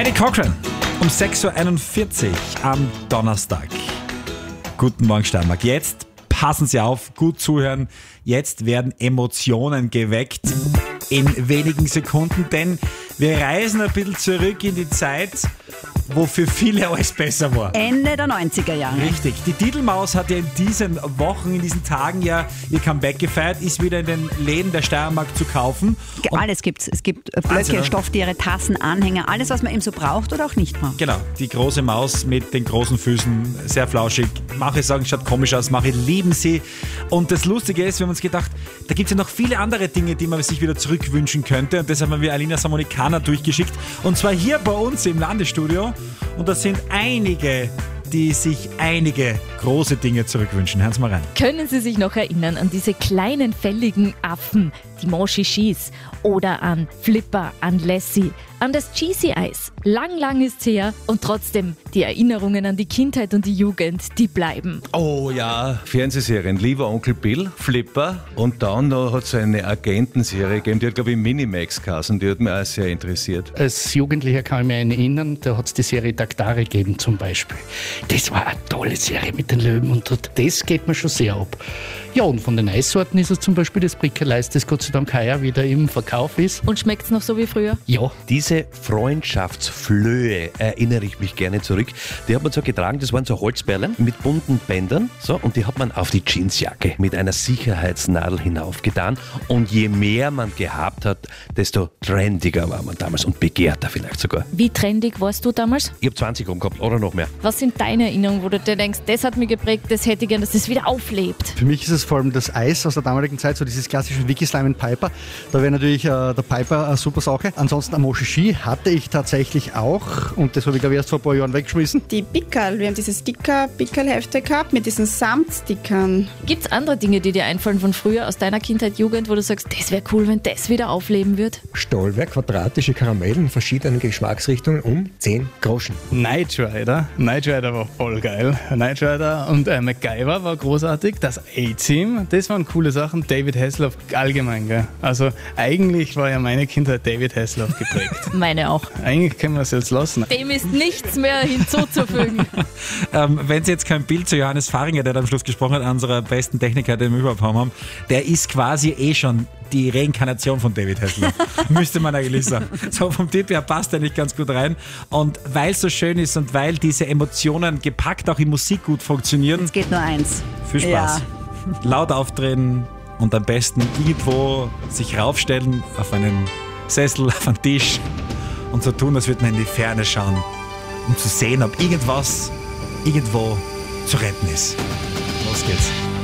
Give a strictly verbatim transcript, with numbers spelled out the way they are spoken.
Eddie Cochran um sechs Uhr einundvierzig am Donnerstag. Guten Morgen Steiermark. Jetzt passen Sie auf, gut zuhören. Jetzt werden Emotionen geweckt in wenigen Sekunden, denn wir reisen ein bisschen zurück in die Zeit, wo für viele alles besser war. Ende der neunziger Jahre. Richtig. Die Diddlemaus hat ja in diesen Wochen, in diesen Tagen ja ihr Comeback gefeiert, ist wieder in den Läden der Steiermark zu kaufen. Und alles gibt's. Es gibt Blöcke, Wahnsinn, Stofftiere, Tassen, Anhänger, alles, was man eben so braucht oder auch nicht braucht. Genau, die große Maus mit den großen Füßen, sehr flauschig. Mache sagen, schaut komisch aus, Mache lieben sie. Und das Lustige ist, wir haben uns gedacht, da gibt es ja noch viele andere Dinge, die man sich wieder zurückwünschen könnte. Und deshalb haben wir Alina Samonikana durchgeschickt. Und zwar hier bei uns im Landesstudio. Und das sind einige, die sich einige große Dinge zurückwünschen. Hören Sie mal rein. Können Sie sich noch erinnern an diese kleinen fälligen Affen, die Monchichis, oder an Flipper, an Lassie, an das Cheesy Eis? Lang, lang ist's her und trotzdem die Erinnerungen an die Kindheit und die Jugend, die bleiben. Oh ja, Fernsehserien. Lieber Onkel Bill, Flipper, und dann noch hat es eine Agentenserie gegeben, die hat, glaube ich, Minimax geheißen, die hat mich auch sehr interessiert. Als Jugendlicher kann ich mich erinnern, da hat es die Serie Daktari gegeben zum Beispiel. Das war eine tolle Serie mit den Löwen und das geht mir schon sehr ab. Ja, und von den Eissorten ist es zum Beispiel das Brickerleis, das Gott sei Dank heuer wieder im Verkauf ist. Und schmeckt's noch so wie früher? Ja. Diese Freundschaftsflöhe erinnere ich mich gerne zurück. Die hat man so getragen, das waren so Holzperlen mit bunten Bändern, so, und die hat man auf die Jeansjacke mit einer Sicherheitsnadel hinaufgetan. Und je mehr man gehabt hat, desto trendiger war man damals und begehrter vielleicht sogar. Wie trendig warst du damals? Ich habe zwanzig rum gehabt oder noch mehr. Was sind deine Erinnerungen, wo du dir denkst, das hat mich geprägt, das hätte ich gern, dass das wieder auflebt? Für mich ist es vor allem das Eis aus der damaligen Zeit, so dieses klassische Wiki Slime and Piper. Da wäre natürlich äh, der Piper eine super Sache. Ansonsten ein Monchichi hatte ich tatsächlich auch und das habe ich glaube ich erst vor ein paar Jahren weggeschmissen. Die Pickerl, wir haben diese Sticker-Pickerl-Hefte gehabt mit diesen Samtstickern. Gibt's andere Dinge, die dir einfallen von früher, aus deiner Kindheit, Jugend, wo du sagst, das wäre cool, wenn das wieder aufleben wird? Stollwerk, quadratische Karamellen in verschiedenen Geschmacksrichtungen um zehn Groschen. Knight Rider. Knight Rider war voll geil. Knight Rider und äh, MacGyver war großartig. Das A-Team, das waren coole Sachen. David Hasselhoff allgemein, gell? Also eigentlich war ja meine Kindheit David Hasselhoff geprägt. Meine auch. Eigentlich können wir es jetzt lassen. Dem ist nichts mehr hinzuzufügen. ähm, wenn Sie jetzt kein Bild zu Johannes Fahringer, der da am Schluss gesprochen hat, unserer besten Techniker, den wir überhaupt haben, der ist quasi eh schon die Reinkarnation von David Hasselhoff. Müsste man eigentlich sagen. So vom Tipp her passt er nicht ganz gut rein. Und weil es so schön ist und weil diese Emotionen gepackt auch in Musik gut funktionieren. Es geht nur eins. Viel Spaß. Ja. Laut aufdrehen und am besten irgendwo sich raufstellen auf einen Sessel, auf einen Tisch und so tun, als würde man in die Ferne schauen, um zu sehen, ob irgendwas irgendwo zu retten ist. Los geht's.